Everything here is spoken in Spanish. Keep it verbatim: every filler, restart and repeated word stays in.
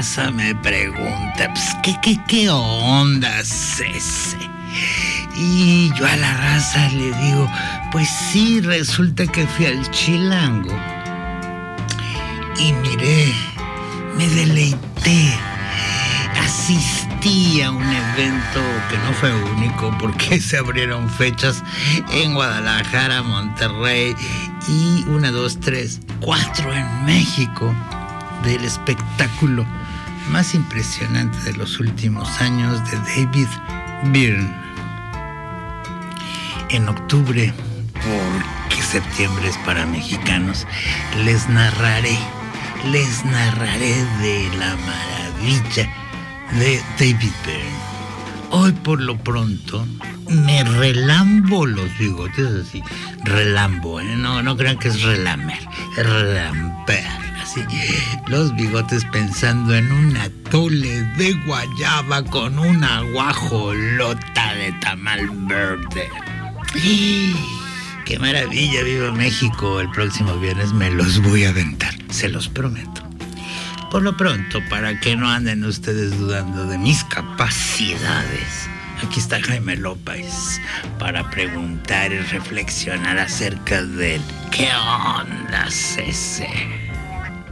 raza me pregunta, pues, ¿qué, qué, qué onda es ese? Y yo a la raza le digo, pues sí, resulta que fui al Chilango y miré, me deleité, asistí a un evento que no fue único porque se abrieron fechas en Guadalajara, Monterrey y una, dos, tres, cuatro en México, del espectáculo más impresionante de los últimos años de David Byrne. En octubre, porque septiembre es para mexicanos, les narraré, les narraré de la maravilla de David Byrne. Hoy por lo pronto me relambo los bigotes así, relambo, ¿eh? no, no crean que es relamer, es relamper, así, los bigotes pensando en un atole de guayaba con una guajolota de tamal verde. ¡Qué maravilla! ¡Viva México! El próximo viernes me los voy a aventar, se los prometo. Por lo pronto, para que no anden ustedes dudando de mis capacidades, aquí está Jaime López para preguntar y reflexionar acerca del ¿qué onda, C C?